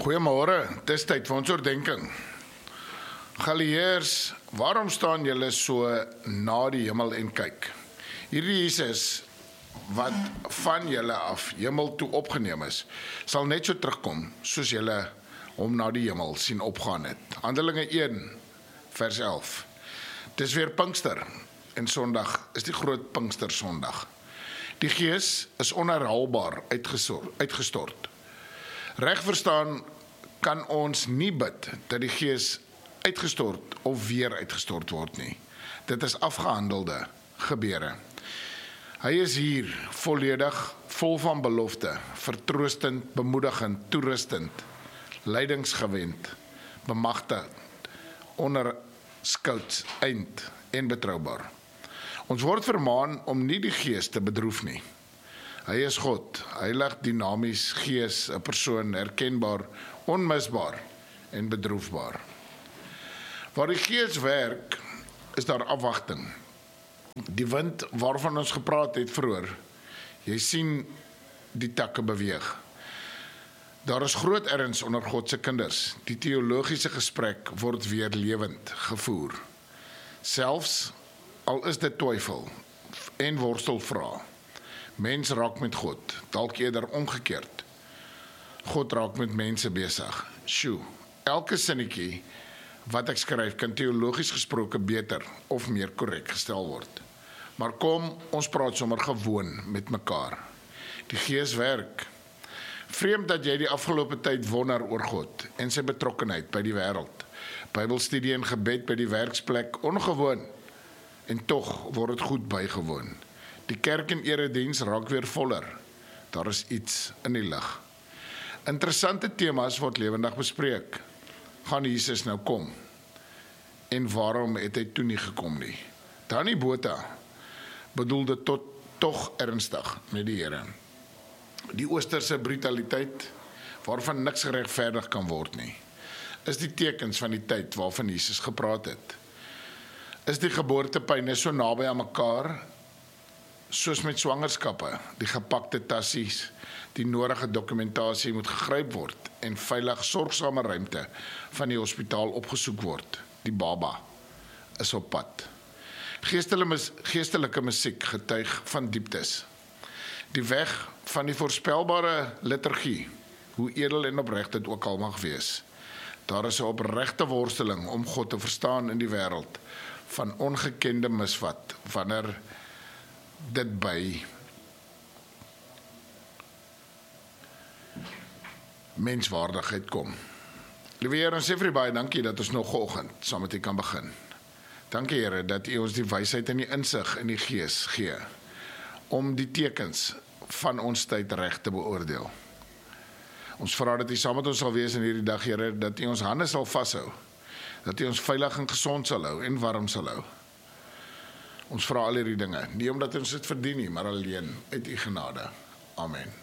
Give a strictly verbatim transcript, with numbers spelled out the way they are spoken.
Goeiemôre, dis tyd vir ons oordeenking. Galileërs, waarom staan julle so na die hemel en kyk? Hierdie Jesus wat van julle af hemel toe opgeneem is, sal net so terugkom soos julle hom na die hemel sien opgaan het. Handelinge een vers elf. Dis weer Pinkster en Sondag is die groot Pinkstersondag. Die Gees is onherhaalbaar uitgestort. Reg verstaan kan ons nie bid dat die Gees uitgestort of weer uitgestort word nie. Dit is afgehandelde gebeure. Hy is hier volledig, vol van belofte, vertroostend, bemoedigend, toerustend, leidingsgewend, bemagtigend, onderskouts, eind en betroubaar. Ons word vermaan om nie die Gees te bedroef nie. Hy is God, heilig, dinamies, Gees, 'n persoon, herkenbaar, onmisbaar en bedroefbaar. Waar die Gees werk, is daar afwagting. Die wind waarvan ons gepraat het vroeër, jy sien die takke beweeg. Daar is groot erns onder God se kinders. Die teologiese gesprek word weer lewend gevoer. Selfs al is dit twyfel en worstelvrae. Mens raak met God, dalk eerder omgekeerd. God raak met mense besig. Sjoe, elke sinnetjie wat ek skryf kan teologies gesproke beter of meer korrek gestel word. Maar kom, ons praat sommer gewoon met mekaar. Die Gees werk. Vreemd dat jy die afgelope tyd wonder oor God en sy betrokkenheid by die wêreld. Bybelstudie en gebed by die werksplek ongewoon en tog word dit goed bygewoon. Die kerk en erediens raak weer voller. Daar is iets in die lig. Interessante temas word lewendig bespreek. Gaan Jesus nou kom? En waarom het hy toe nie gekom nie? Danny Botha bedoel dit tot tog ernstig met die Here. Die oosterse brutaliteit waarvan niks geregverdig kan word nie, is die tekens van die tyd waarvan Jesus gepraat het. Is die geboortepyne so naby aan mekaar, soos met swangerskappe, die gepakte tassies, die nodige dokumentasie moet gegryp word en veilig sorgsame ruimte van die hospitaal opgesoek word. Die baba is op pad. Geestelike musiek getuig van dieptes. Die weg van die voorspelbare liturgie, hoe edel en opreg dit ook al mag wees. Daar is 'n opregte worsteling om God te verstaan in die wêreld van ongekende misvat, wanneer dit by menswaardigheid kom. Liewe Here, ons sê vir U baie dankie dat ons nog vanoggend saam met U kan begin. Dankie Here dat U ons die wysheid en die insig in die Gees gee om die tekens van ons tyd reg te beoordeel. Ons vra dat U saam met ons sal wees in hierdie dag, Here, dat U ons hande sal vashou, dat U ons veilig en gesond sal hou en warm sal hou. Ons vra al hierdie dinge, nie omdat ons dit verdien nie, maar alleen uit U genade. Amen.